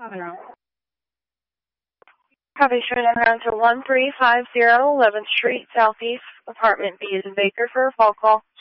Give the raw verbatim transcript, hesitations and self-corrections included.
Copy, straight on around to one three five zero eleventh Street Southeast, Apartment B is in Baker for a fall call.